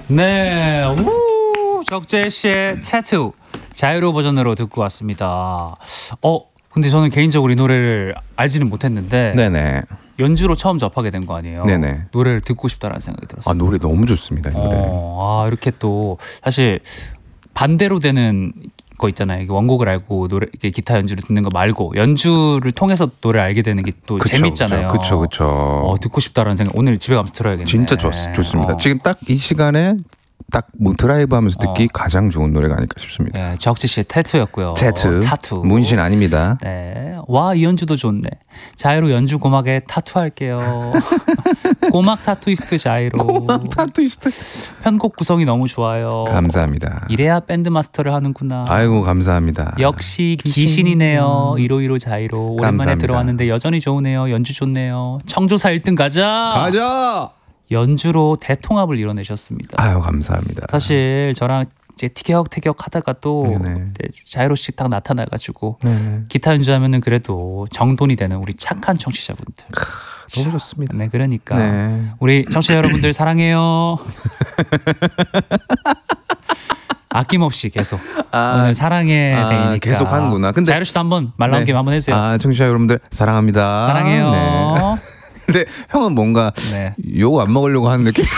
네, 적재 씨의 타투 자유로 버전으로 듣고 왔습니다. 근데 저는 개인적으로 이 노래를 알지는 못했는데 네네. 연주로 처음 접하게 된 거 아니에요? 네네. 노래를 듣고 싶다라는 생각이 들었어요. 노래 너무 좋습니다. 이 노래. 이렇게 또 사실 반대로 되는 거 있잖아요. 원곡을 알고 노래 이렇게 기타 연주를 듣는 거 말고 연주를 통해서 노래를 알게 되는 게 또 재밌잖아요. 그렇죠. 듣고 싶다라는 생각. 오늘 집에 가면서 들어야겠네. 진짜 좋습니다. 지금 딱 이 시간에 딱 뭐 드라이브하면서 듣기 가장 좋은 노래가 아닐까 싶습니다. 네, 적재 씨의 타투였고요. 타투. 문신 아닙니다. 네, 와 이 연주도 좋네. 자이로 연주 고막에 타투할게요. 고막 타투이스트 자이로. 고막 타투이스트. 편곡 구성이 너무 좋아요. 감사합니다. 이래야 밴드 마스터를 하는구나. 아이고 감사합니다. 역시 귀신이네요. 151호 자이로. 오랜만에 감사합니다. 들어왔는데 여전히 좋으네요. 연주 좋네요. 청조사 1등 가자. 가자. 연주로 대통합을 이뤄내셨습니다. 아유 감사합니다. 사실 저랑 이제 티격태격 하다가 또 자이로 씨 딱 나타나가지고 기타 연주하면은 그래도 정돈이 되는 우리 착한 청취자분들. 너무 좋습니다. 네, 그러니까 우리 청취자 여러분들 사랑해요. 아낌없이 계속 오늘 사랑해 데이니까 계속 하는구나. 근데 자이로 씨도 한번 말 나온 김에 한번 해주세요. 청취자 여러분들 사랑합니다. 사랑해요. 네. 근데 형은 뭔가 욕 안 먹으려고 하는 느낌.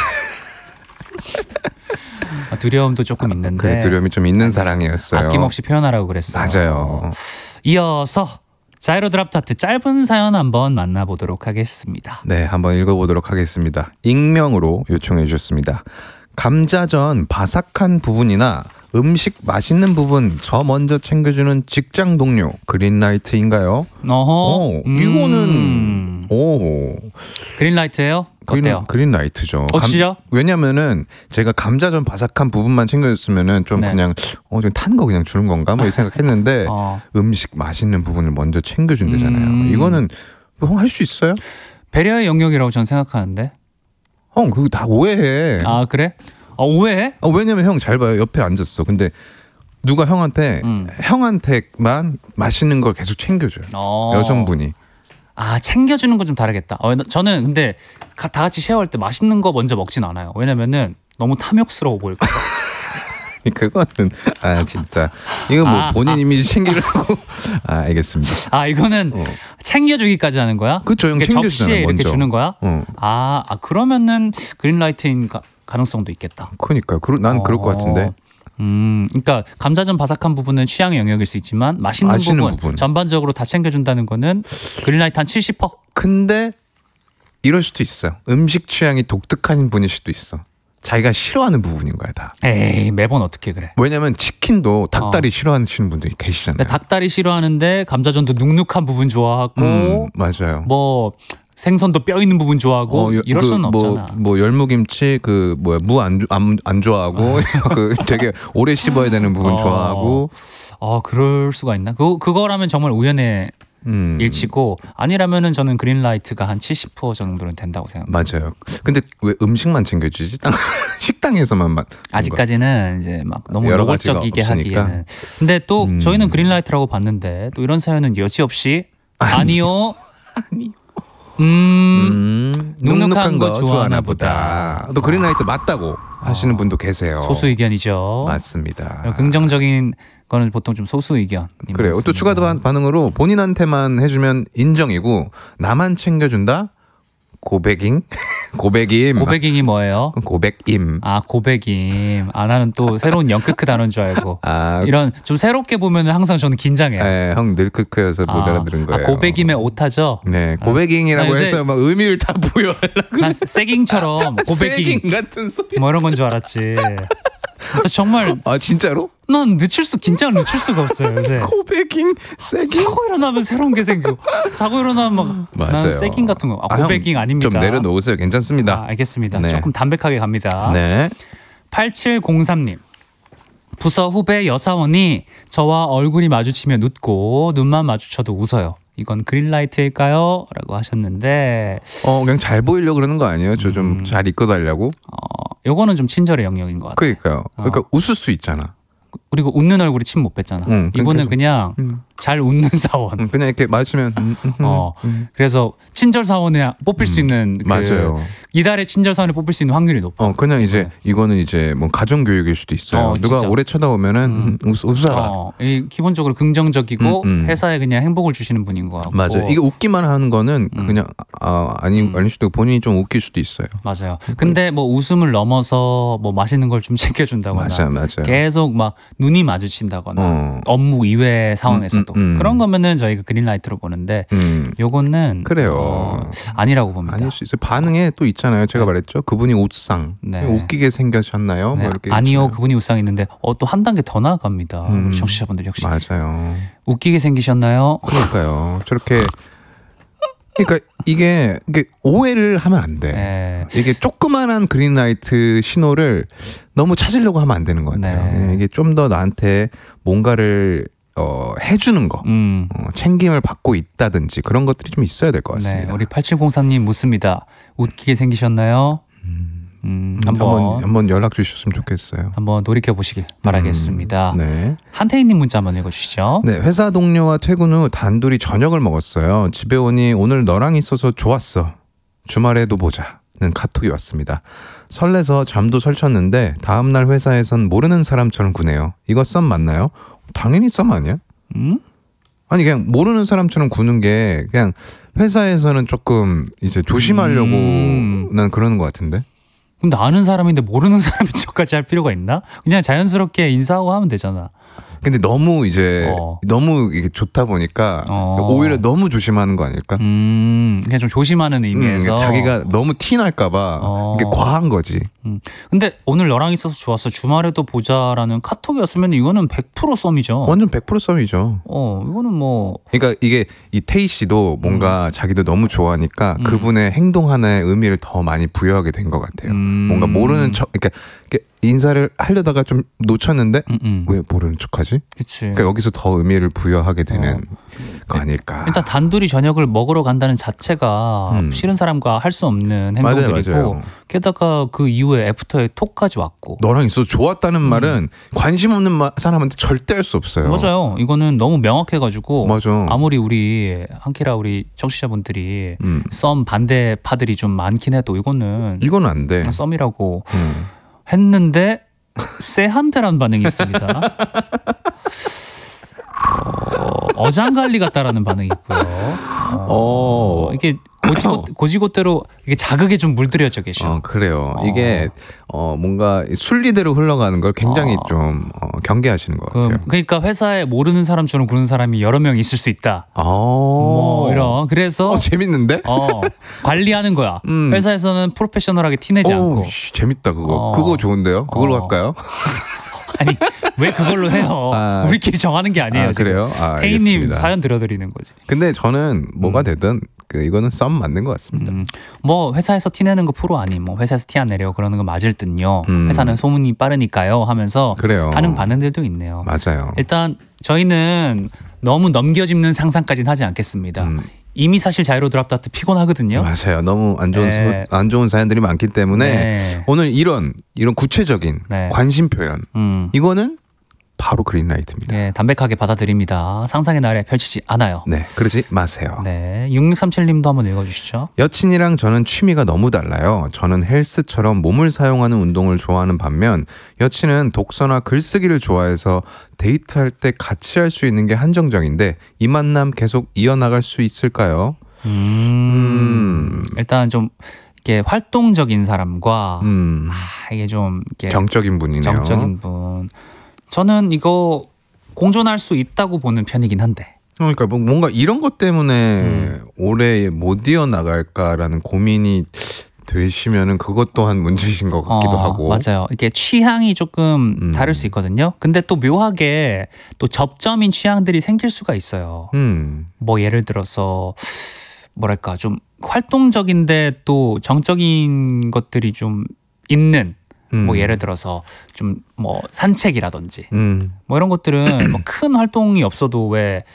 두려움도 조금 있는데. 그래, 두려움이 좀 있는 사랑이었어요. 아낌없이 표현하라고 그랬어요. 맞아요. 이어서 자이로 드랍 차트 짧은 사연 한번 만나보도록 하겠습니다. 네, 한번 읽어보도록 하겠습니다. 익명으로 요청해 주셨습니다. 감자전 바삭한 부분이나 음식 맛있는 부분 저 먼저 챙겨주는 직장 동료 그린라이트인가요? 이거는 그린라이트예요? 어때요? 그린라이트죠. 진짜? 왜냐면은 제가 감자전 바삭한 부분만 챙겨줬으면은 좀 그냥 좀 탄 거 그냥 주는 건가 뭐 이 생각했는데 음식 맛있는 부분을 먼저 챙겨준대잖아요. 이거는 형 할 수 있어요? 배려의 영역이라고 저는 생각하는데. 형 그거 다 오해해. 아 그래? 오해해? 왜냐면 형 잘 봐요. 옆에 앉았어. 근데 누가 형한테만 맛있는 걸 계속 챙겨줘요. 여성분이. 챙겨주는 건 좀 다르겠다. 저는 근데 다 같이 쉐어할 때 맛있는 거 먼저 먹진 않아요. 왜냐면은 너무 탐욕스러워 보일까 봐. 그거는 진짜 이거 뭐 본인 이미지 챙기려고 알겠습니다. 이거는 챙겨주기까지 하는 거야? 그렇죠. 형 챙겨주잖아요. 접시에 이렇게 먼저. 주는 거야? 그러면은 그린라이트인 가능성도 있겠다. 그러니까요. 난 그럴 것 같은데. 그러니까 감자전 바삭한 부분은 취향의 영역일 수 있지만 맛있는 부분 전반적으로 다 챙겨준다는 거는 그린라이트 한 70%? 근데 이럴 수도 있어요. 음식 취향이 독특한 분일 수도 있어. 자기가 싫어하는 부분인 거야 다. 에이 매번 어떻게 그래. 왜냐면 치킨도 닭다리 싫어하시는 분들이 계시잖아요. 닭다리 싫어하는데 감자전도 눅눅한 부분 좋아하고 맞아요. 뭐 생선도 뼈 있는 부분 좋아하고 이럴 수는 없잖아. 뭐 열무김치 무 안 좋아하고 그 되게 오래 씹어야 되는 부분 좋아하고. 그럴 수가 있나? 그거라면 정말 우연의 일치고 아니라면은 저는 그린라이트가 한 70% 정도는 된다고 생각합니다. 맞아요. 근데 왜 음식만 챙겨주지? 식당에서만 아직까지는 이제 막 너무 노골적이게 하기에는. 근데 또 저희는 그린라이트라고 봤는데 또 이런 사연은 여지없이 아니요. 눅눅한 거 좋아하나 보다. 또 그린라이트 맞다고 하시는 분도 계세요. 소수 의견이죠. 맞습니다. 긍정적인 거는 보통 좀 소수 의견. 그래요. 또 추가 반응으로 본인한테만 해주면 인정이고 나만 챙겨준다? 고백임? 고백임이 뭐예요? 고백임. 고백임. 나는 또 새로운 영크크 단어인 줄 알고. 이런 좀 새롭게 보면 항상 저는 긴장해요. 네, 형 늘크크여서 못 알아들은 거예요. 고백임의 오타죠? 네, 고백잉이라고 해서 막 의미를 다 부여하려고. 난 세깅처럼 고백임 같은 소리. 뭐 이런 건 줄 알았지. 정말. 진짜로? 난 긴장을 늦출 수가 없어요. 요새. 고백잉, 세깅. 자고 일어나면 새로운 게 생기고, 자고 일어나면 난 세깅 같은 거. 고백잉 아닙니다. 좀 내려놓으세요. 괜찮습니다. 알겠습니다. 네. 조금 담백하게 갑니다. 네. 8703님. 부서 후배 여사원이 저와 얼굴이 마주치면 웃고 눈만 마주쳐도 웃어요. 이건 그린라이트일까요? 라고 하셨는데 그냥 잘 보이려고 그러는 거 아니에요? 저 좀 잘 이끌어 달라고? 요거는 좀 친절의 영역인 것 같아요. 그러니까 웃을 수 있잖아. 그리고 웃는 얼굴에 침 못 뱉잖아. 이거는 그냥 잘 웃는 사원. 그냥 이렇게 마시면 그래서 친절 사원에 뽑힐 수 있는 맞아요. 이달의 친절 사원에 뽑힐 수 있는 확률이 높아. 그냥 이제 이거는 이제 뭐 가정 교육일 수도 있어요. 누가 진짜. 오래 쳐다보면은 웃어라. 기본적으로 긍정적이고 회사에 그냥 행복을 주시는 분인 것 같고. 맞아요. 이게 웃기만 하는 거는 그냥 아닐 수도 있고 본인이 좀 웃길 수도 있어요. 맞아요. 근데 뭐 웃음을 넘어서 뭐 맛있는 걸 좀 챙겨준다거나 맞아요. 계속 막 눈이 마주친다거나 업무 이외 상황에서도 그런 거면은 저희가 그린라이트로 보는데 요거는 그래요. 아니라고 봅니다. 아닐 수 있어요. 반응에 또 있잖아요. 제가 말했죠. 그분이 웃상. 네. 웃기게 생겨셨나요? 네. 뭐 이렇게 아니요. 있잖아요. 그분이 웃상 있는데 또 한 단계 더 나아갑니다. 우리 청취자분들 역시. 맞아요. 웃기게 생기셨나요? 그러니까요. 저렇게 그러니까 이게 오해를 하면 안 돼. 네. 이게 조그만한 그린라이트 신호를 너무 찾으려고 하면 안 되는 것 같아요. 네. 이게 좀 더 나한테 뭔가를 해주는 거, 챙김을 받고 있다든지 그런 것들이 좀 있어야 될 것 같습니다. 네, 우리 8704님 묻습니다. 웃기게 생기셨나요? 한번 연락 주셨으면 좋겠어요. 한번 놀이켜 보시길 바라겠습니다. 네. 한태희님 문자 한번 읽어주시죠. 네, 회사 동료와 퇴근 후 단둘이 저녁을 먹었어요. 집에 오니 오늘 너랑 있어서 좋았어. 주말에도 보자는 카톡이 왔습니다. 설레서 잠도 설쳤는데 다음날 회사에선 모르는 사람처럼 구네요. 이거 썸 맞나요? 당연히 썸 아니야? 아니 그냥 모르는 사람처럼 구는 게 그냥 회사에서는 조금 이제 조심하려고 난 그러는 것 같은데. 근데 아는 사람인데 모르는 사람인 척까지 할 필요가 있나? 그냥 자연스럽게 인사하고 하면 되잖아. 근데 너무 이제 너무 이게 좋다 보니까 오히려 너무 조심하는 거 아닐까? 그냥 좀 조심하는 의미에서 자기가 너무 티 날까봐 이게 과한 거지. 근데 오늘 너랑 있어서 좋았어. 주말에도 보자라는 카톡이었으면 이거는 100% 썸이죠. 완전 100% 썸이죠. 이거는 뭐 그러니까 이게 이 테이 씨도 뭔가 자기도 너무 좋아하니까 그분의 행동 하나에 의미를 더 많이 부여하게 된 것 같아요. 뭔가 모르는 척, 그러니까 인사를 하려다가 좀 놓쳤는데 왜 모르는 척하지? 그치. 그러니까 여기서 더 의미를 부여하게 되는 거 아닐까. 일단 단둘이 저녁을 먹으러 간다는 자체가 싫은 사람과 할 수 없는 행동들이고 맞아요. 게다가 그 이후에 애프터에 톡까지 왔고 너랑 있어서 좋았다는 말은 관심 없는 사람한테 절대 할 수 없어요. 맞아요. 이거는 너무 명확해가지고 맞아. 아무리 우리 한키라 우리 청취자분들이 썸 반대파들이 좀 많긴 해도 이거는 안 돼. 썸이라고 했는데 쎄한데란 반응이 있습니다. 어장관리 같다라는 반응이 있고요. 이게 고지곳대로 이게 자극에 좀 물들여져 계셔. 그래요. 이게 뭔가 순리대로 흘러가는 걸 굉장히 좀 경계하시는 것 같아요. 그러니까 회사에 모르는 사람처럼 구는 사람이 여러 명 있을 수 있다. 뭐 이런. 그래서 재밌는데? 관리하는 거야. 회사에서는 프로페셔널하게 티내지 않고. 재밌다 그거. 그거 좋은데요? 그걸로 할까요? 아니 왜 그걸로 해요? 우리끼리 정하는 게 아니에요. 그래요? 태희님 사연 들어드리는 거지. 근데 저는 뭐가 되든 이거는 썸 맞는 것 같습니다. 뭐 회사에서 티내는 거 프로 아니 뭐 회사에서 티 안 내려고 그러는 거 맞을 듯요. 회사는 소문이 빠르니까요 하면서 그래요. 하는 반응들도 있네요. 맞아요. 일단 저희는 너무 넘겨짚는 상상까지는 하지 않겠습니다. 이미 사실 자이로 드랍다트 피곤하거든요. 맞아요. 너무 안 좋은 사연들이 많기 때문에 오늘 이런 구체적인 관심 표현 이거는 바로 그린라이트입니다. 네, 담백하게 받아들입니다. 상상의 나래 펼치지 않아요. 네, 그러지 마세요. 네, 6637님도 한번 읽어주시죠. 여친이랑 저는 취미가 너무 달라요. 저는 헬스처럼 몸을 사용하는 운동을 좋아하는 반면 여친은 독서나 글쓰기를 좋아해서 데이트할 때 같이 할 수 있는 게 한정적인데 이 만남 계속 이어나갈 수 있을까요? 일단 좀 이렇게 활동적인 사람과 이게 좀 이렇게 정적인 분이네요. 정적인 분. 저는 이거 공존할 수 있다고 보는 편이긴 한데. 그러니까 뭔가 이런 것 때문에 오래 못 이어나갈까라는 고민이 되시면은 그것 또한 문제이신 것 같기도 하고. 맞아요. 이게 취향이 조금 다를 수 있거든요. 근데 또 묘하게 또 접점인 취향들이 생길 수가 있어요. 뭐 예를 들어서 뭐랄까 좀 활동적인데 또 정적인 것들이 좀 있는 뭐 예를 들어서 좀 뭐 산책이라든지 뭐 이런 것들은 뭐 큰 활동이 없어도 왜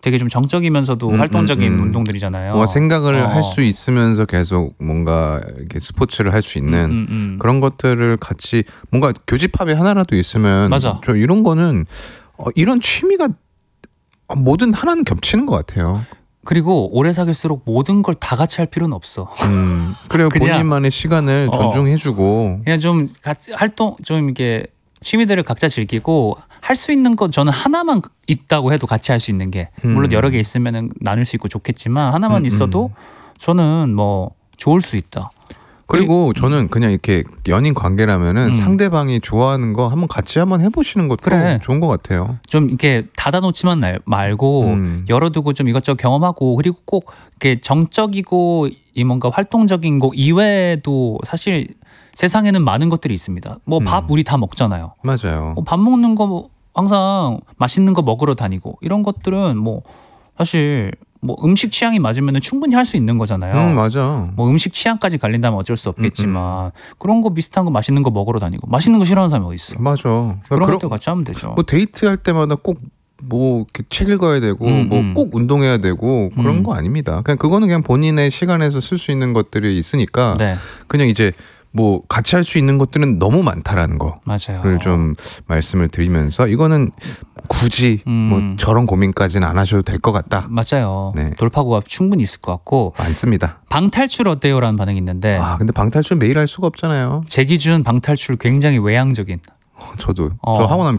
되게 좀 정적이면서도 활동적인 운동들이잖아요. 뭔가 생각을 할 수 있으면서 계속 뭔가 이렇게 스포츠를 할 수 있는 그런 것들을 같이 뭔가 교집합이 하나라도 있으면 맞아. 저 이런 거는 이런 취미가 뭐든 하나는 겹치는 것 같아요. 그리고 오래 사귈수록 모든 걸 다 같이 할 필요는 없어. 그래요. 본인만의 시간을 존중해주고 그냥 좀 같이 활동 좀 이게 취미들을 각자 즐기고 할 수 있는 건 저는 하나만 있다고 해도 같이 할 수 있는 게 물론 여러 개 있으면은 나눌 수 있고 좋겠지만 하나만 있어도 저는 뭐 좋을 수 있다. 그리고 저는 그냥 이렇게 연인 관계라면은 상대방이 좋아하는 거 한번 해보시는 것도 좋은 것 같아요. 좀 이렇게 닫아놓지만 말고 열어두고 좀 이것저것 경험하고 그리고 꼭 이렇게 정적이고 이 뭔가 활동적인 거 이외에도 사실 세상에는 많은 것들이 있습니다. 뭐 밥 우리 다 먹잖아요. 맞아요. 밥 먹는 거 뭐 항상 맛있는 거 먹으러 다니고 이런 것들은 뭐 사실 뭐 음식 취향이 맞으면 충분히 할 수 있는 거잖아요. 맞아. 뭐 음식 취향까지 갈린다면 어쩔 수 없겠지만 그런 거 비슷한 거 맛있는 거 먹으러 다니고 맛있는 거 싫어하는 사람이 어디 있어? 맞아. 그런 것도 같이 하면 되죠. 뭐 데이트할 때마다 꼭 뭐 책 읽어야 되고 뭐 꼭 운동해야 되고 그런 거 아닙니다. 그냥 그거는 그냥 본인의 시간에서 쓸 수 있는 것들이 있으니까 그냥 이제 뭐 같이 할 수 있는 것들은 너무 많다라는 거를 좀 말씀을 드리면서 이거는 굳이 뭐 저런 고민까지는 안 하셔도 될 것 같다. 맞아요. 네. 돌파구가 충분히 있을 것 같고 많습니다. 방탈출 어때요라는 반응이 있는데 근데 방탈출 매일 할 수가 없잖아요. 제 기준 방탈출 굉장히 외향적인. 저도 저 하고 나면